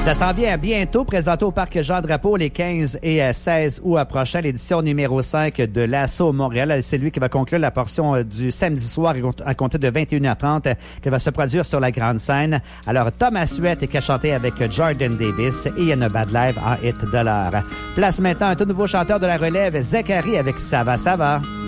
Ça s'en vient bientôt, présenté au Parc Jean-Drapeau les 15 et 16 août prochains, l'édition numéro 5 de l'Assaut Montréal. C'est lui qui va conclure la portion du samedi soir à compter de 21h30 qui va se produire sur la grande scène. Alors, Thomas Suette est chanté avec Jordan Davis et Yann Bad Live en hit de l'heure. Place maintenant un tout nouveau chanteur de la relève, Zachary avec Ça va, ça va.